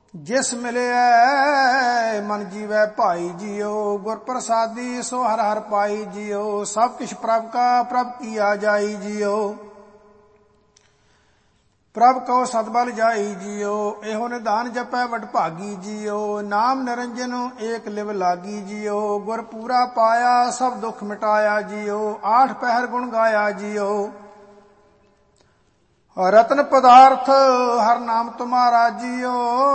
ਜਿਸ ਮਿਲਿਆ ਮਨ ਜੀਵੈ ਭਾਈ ਜੀਓ। ਗੁਰ ਪ੍ਰਸਾਦੀ ਸੋ ਹਰ ਹਰ ਪਾਈ ਜੀਓ। ਸਭ ਕਿਛ ਪ੍ਰਭ ਕਾ ਪ੍ਰਭ ਕੀਆ ਜਾਈ ਜੀਓ। ਪ੍ਰਭ ਕਉ ਸਤਬਲ ਜਾਈ ਜੀਓ। ਇਹੋ ਨਿਧਾਨ ਜਪੈ ਵਡਭਾਗੀ ਜੀਓ। ਨਾਮ ਨਿਰੰਜਨ ਏਕ ਲਿਵ ਲਾਗੀ ਜੀਓ। ਗੁਰ ਪੂਰਾ ਪਾਇਆ ਸਭ ਦੁੱਖ ਮਿਟਾਇਆ ਜੀਓ। ਆਠ ਪਹਿਰ ਗੁਣ ਗਾਇਆ ਜੀਓ। ਰਤਨ ਪਦਾਰਥ ਹਰ ਨਾਮ ਤੁਮਾਰਾ ਜੀਓ।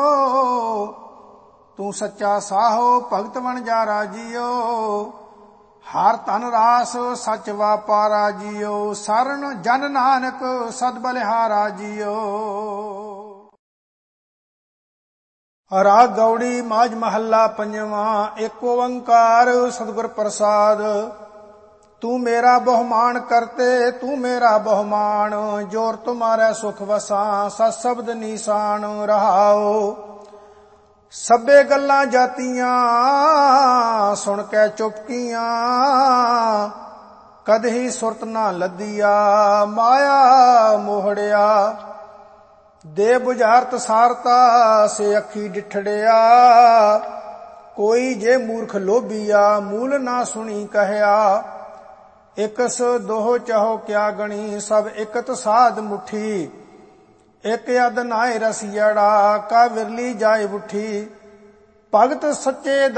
ਤੂੰ ਸੱਚਾ ਸਾਹੋ ਭਗਤ ਵਣਜਾਰਾ ਜੀਓ। ਹਰ ਧਨ ਰਾਸ ਸੱਚ ਵਾਪਾਰਾ ਜੀਓ। ਸਰਨ ਜਨ ਨਾਨਕ ਸਦ ਬਲਿਹਾਰਾ ਜੀਓ। ਰਾਗ ਗੌੜੀ ਮਾਝ ਮਹੱਲਾ ਪੰਜਵਾਂ। ਏਕ ਓੰਕਾਰ ਸਤਿਗੁਰ ਪ੍ਰਸਾਦ। ਤੂੰ ਮੇਰਾ ਬਹੁਮਾਨ ਕਰਤੇ ਤੂੰ ਮੇਰਾ ਬਹੁਮਾਨ। ਜੋਰ ਤੁਮਾਰੇ ਸੁਖ ਵਸਾਂ ਸਤ ਸ਼ਬਦ ਨੀਸਾਨ। ਰਹਾਓ ਸਭੇ ਗੱਲਾਂ ਜਾਤੀਆਂ ਸੁਣ ਕੇ ਚੁਪਕੀਆਂ। ਕਦਹੀ ਸੁਰਤ ਨਾ ਲੱਦੀਆ ਮਾਇਆ ਮੋਹੜਿਆ। ਦੇ ਬੁਝਾਰਤ ਸਾਰਤਾ ਸੇ ਅੱਖੀ ਡਿਠੜਿਆ। ਕੋਈ ਜੇ ਮੂਰਖ ਲੋਭੀਆ ਮੂਲ ਨਾ ਸੁਣੀ ਕਹਿਆ। ਇਕਸ ਦੋਹ ਚਹੋ ਕਿਆ ਗਣੀ ਸਭ ਇਕਤ ਸਾਧ ਮੁਠੀ। ਇਕ ਅਦ ਨਾਏ ਰਸੀੜਾ ਕਾ ਵਿਰਲੀ ਜਾਏ ਉਠੀ। ਭਗਤ ਸੱਚੇ